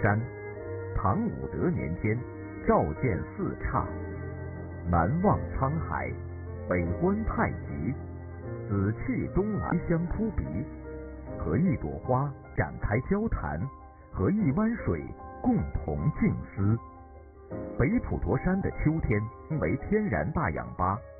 山，唐武德年间，召见四刹，南望沧海，北观太极，紫气东来相扑鼻，和一朵花展开交谈，和一湾水共同静思。北普陀山的秋天为天然大氧吧，